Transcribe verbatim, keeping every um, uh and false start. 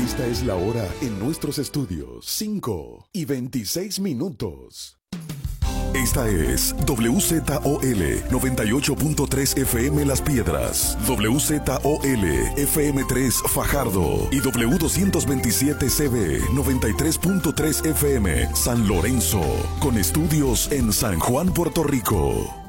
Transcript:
Esta es la hora en nuestros estudios, cinco y veintiséis minutos. Esta es W Z O L noventa y ocho punto tres F M Las Piedras, W Z O L F M tres Fajardo y W doscientos veintisiete C B noventa y tres punto tres F M San Lorenzo, con estudios en San Juan, Puerto Rico.